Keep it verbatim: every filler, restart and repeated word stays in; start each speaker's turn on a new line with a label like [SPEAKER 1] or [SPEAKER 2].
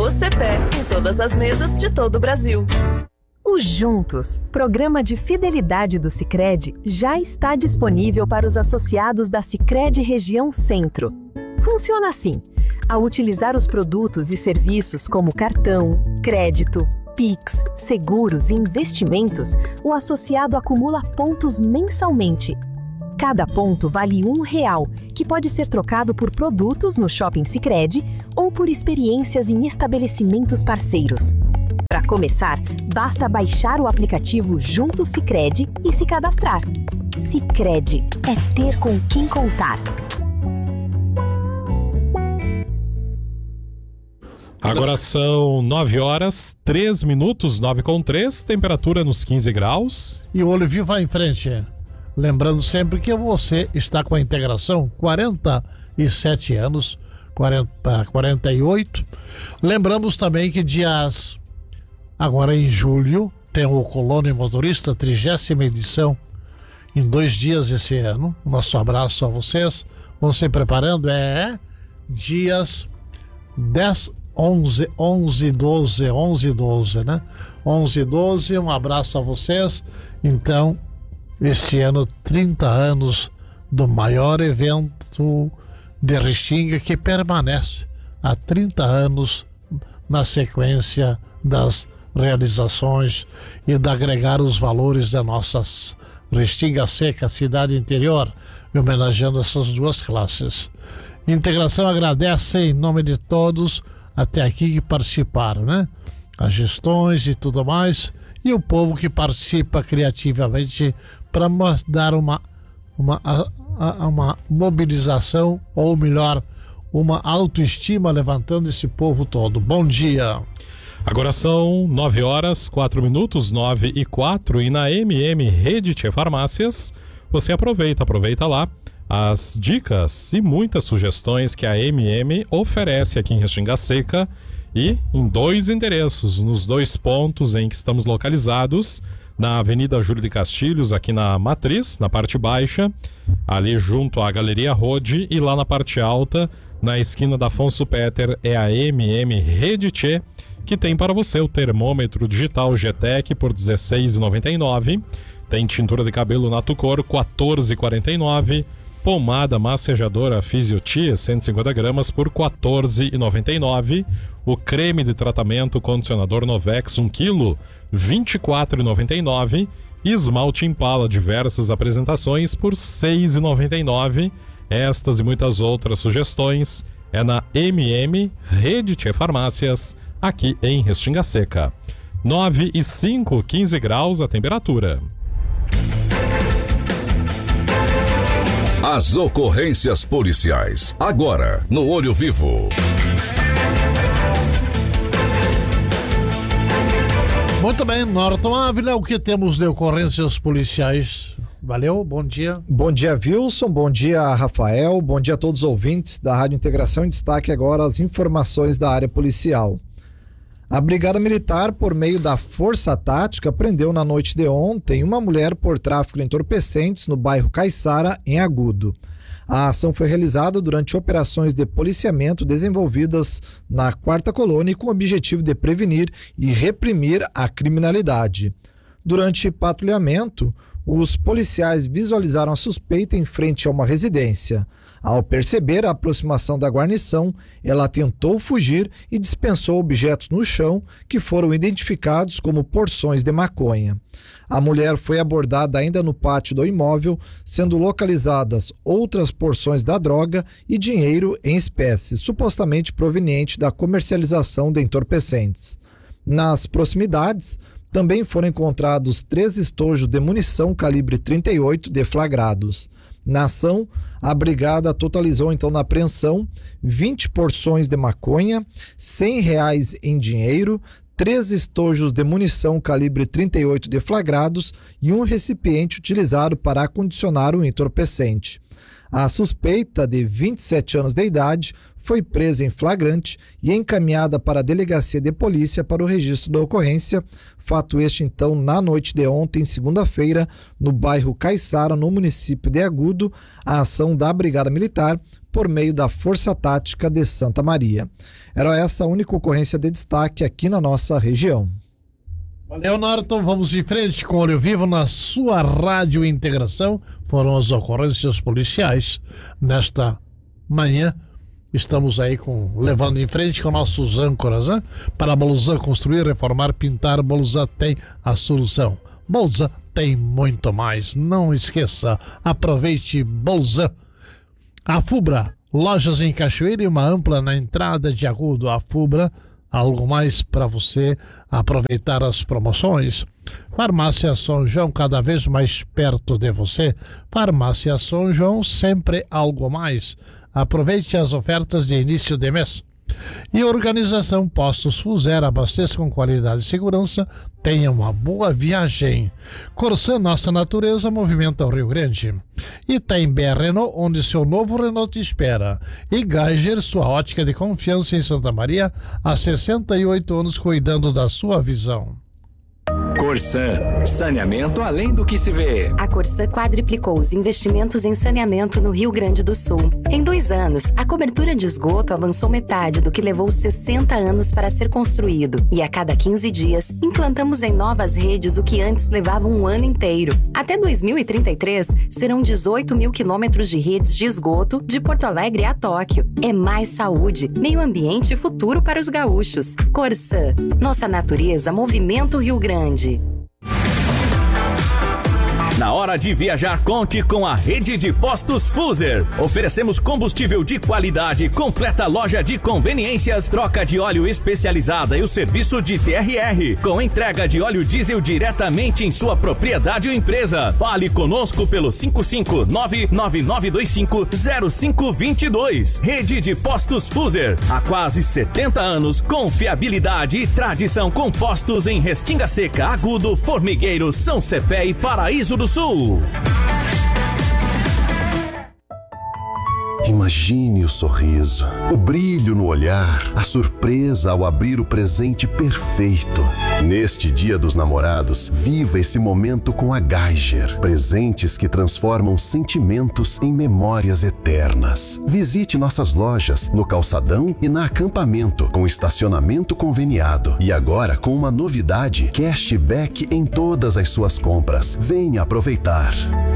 [SPEAKER 1] O Cepé, em todas as mesas de todo o Brasil.
[SPEAKER 2] O Juntos, programa de fidelidade do Sicredi, já está disponível para os associados da Sicredi Região Centro. Funciona assim: ao utilizar os produtos e serviços como cartão, crédito, Pix, seguros e investimentos, o associado acumula pontos mensalmente. Cada ponto vale um real, que pode ser trocado por produtos no Shopping Sicredi ou por experiências em estabelecimentos parceiros. Para começar, basta baixar o aplicativo Junto Sicredi e se cadastrar. Sicredi é ter com quem contar.
[SPEAKER 3] Agora são nove horas, três minutos, nove com três, temperatura nos quinze graus.
[SPEAKER 4] E o Olho Vivo vai em frente. Lembrando sempre que você está com a integração, quarenta e sete anos, quarenta, quarenta e oito. Lembramos também que dias, agora em julho, tem o Colônia Motorista, trigésima edição, em dois dias esse ano. Nosso abraço a vocês. Vão se preparando, é dias dez, onze, onze, doze, onze, doze, né? onze, doze, um abraço a vocês. Então, este ano, trinta anos do maior evento de Restinga, que permanece há trinta anos na sequência das realizações e de agregar os valores da nossa Restinga Seca, cidade interior, homenageando essas duas classes. Integração agradece em nome de todos até aqui que participaram, né? As gestões e tudo mais, e o povo que participa criativamente para dar uma, uma, uma mobilização, ou melhor, uma autoestima levantando esse povo todo. Bom dia.
[SPEAKER 3] Agora são nove horas, quatro minutos, nove e quatro, e na M M Rede Tchê Farmácias você aproveita, aproveita lá as dicas e muitas sugestões que a M M oferece aqui em Restinga Seca e em dois endereços, nos dois pontos em que estamos localizados, na Avenida Júlio de Castilhos, aqui na Matriz, na parte baixa, ali junto à Galeria Rode, e lá na parte alta, na esquina da Afonso Peter, é a M M Rede Tchê, que tem para você o termômetro digital G T E C por dezesseis reais e noventa e nove centavos, tem tintura de cabelo Natucor quatorze reais e quarenta e nove centavos, pomada massajadora Fisiotia cento e cinquenta gramas por quatorze reais e noventa e nove centavos, o creme de tratamento condicionador Novex um quilo, vinte e quatro reais e noventa e nove centavos, e esmalte Impala diversas apresentações por seis reais e noventa e nove centavos. Estas e muitas outras sugestões é na M M Rede Tchê Farmácias, aqui em Restinga Seca. nove e cinco, quinze graus a temperatura.
[SPEAKER 5] As ocorrências policiais, agora no Olho Vivo.
[SPEAKER 4] Muito bem, Norton Ávila, o que temos de ocorrências policiais? Valeu, bom dia.
[SPEAKER 6] Bom dia, Wilson, bom dia, Rafael, bom dia a todos os ouvintes da Rádio Integração. Em destaque agora as informações da área policial. A Brigada Militar, por meio da Força Tática, prendeu na noite de ontem uma mulher por tráfico de entorpecentes no bairro Caiçara, em Agudo. A ação foi realizada durante operações de policiamento desenvolvidas na quarta Colônia com o objetivo de prevenir e reprimir a criminalidade. Durante patrulhamento, os policiais visualizaram a suspeita em frente a uma residência. Ao perceber a aproximação da guarnição, ela tentou fugir e dispensou objetos no chão que foram identificados como porções de maconha. A mulher foi abordada ainda no pátio do imóvel, sendo localizadas outras porções da droga e dinheiro em espécie, supostamente proveniente da comercialização de entorpecentes. Nas proximidades, também foram encontrados três estojos de munição calibre trinta e oito deflagrados. Na ação, a brigada totalizou então na apreensão vinte porções de maconha, cem reais em dinheiro, três estojos de munição calibre trinta e oito deflagrados e um recipiente utilizado para acondicionar um entorpecente. A suspeita, de vinte e sete anos de idade, foi presa em flagrante e encaminhada para a Delegacia de Polícia para o registro da ocorrência. Fato este, então, na noite de ontem, segunda-feira, no bairro Caiçara, no município de Agudo. A ação da Brigada Militar por meio da Força Tática de Santa Maria. Era essa a única ocorrência de destaque aqui na nossa região.
[SPEAKER 4] Leonardo, vamos em frente com Olho Vivo na sua Rádio Integração. Foram as ocorrências policiais nesta manhã. Estamos aí com, levando em frente com nossos âncoras, né? Para a Bolsa construir, reformar, pintar, Bolsa tem a solução. Bolsa tem muito mais. Não esqueça, aproveite Bolsa. A Fubra, lojas em Cachoeira e uma ampla na entrada de Agudo. A Fubra, algo mais para você aproveitar as promoções. Farmácia São João, cada vez mais perto de você. Farmácia São João, sempre algo mais. Aproveite as ofertas de início de mês. E Organização Postos Fuser, abasteça com qualidade e segurança. Tenha uma boa viagem. Corsã, nossa natureza, movimenta o Rio Grande. Itaimbé Renault, onde seu novo Renault te espera. E Geiger, sua ótica de confiança em Santa Maria, há sessenta e oito anos cuidando da sua visão.
[SPEAKER 7] Corsã, saneamento além do que se vê.
[SPEAKER 8] A Corsã quadriplicou os investimentos em saneamento no Rio Grande do Sul. Em dois anos, a cobertura de esgoto avançou metade do que levou sessenta anos para ser construído. E a cada quinze dias, implantamos em novas redes o que antes levava um ano inteiro. Até dois mil e trinta e três, serão dezoito mil quilômetros de redes de esgoto de Porto Alegre a Tóquio. É mais saúde, meio ambiente e futuro para os gaúchos. Corsã, nossa natureza movimenta o Rio Grande.
[SPEAKER 7] Na hora de viajar, conte com a rede de postos Fuser. Oferecemos combustível de qualidade, completa loja de conveniências, troca de óleo especializada e o serviço de T R R, com entrega de óleo diesel diretamente em sua propriedade ou empresa. Fale conosco pelo cinco cinco nove nove nove dois cinco zero cinco dois dois. Rede de postos Fuser. Há quase setenta anos, confiabilidade e tradição com postos em Restinga Seca, Agudo, Formigueiro, São Cepé e Paraíso do Sul.
[SPEAKER 9] Imagine o sorriso, o brilho no olhar, a surpresa ao abrir o presente perfeito. Neste Dia dos Namorados, viva esse momento com a Geiger. Presentes que transformam sentimentos em memórias eternas. Visite nossas lojas no Calçadão e na Acampamento, com estacionamento conveniado. E agora com uma novidade, cashback em todas as suas compras. Venha aproveitar.